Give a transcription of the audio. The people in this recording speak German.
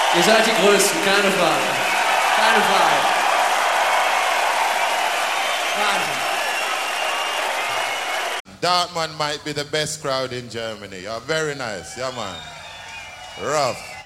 Ihr seid die Größten, keine Frage. Keine Frage. Wahnsinn. Dartman might be the best crowd in Germany. You're very nice. Yeah, man. Rough.